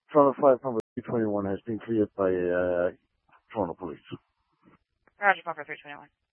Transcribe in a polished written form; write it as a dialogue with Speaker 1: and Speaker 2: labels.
Speaker 1: Toronto 5, number 321 has been cleared by Toronto Police.
Speaker 2: Roger, Pumper 321.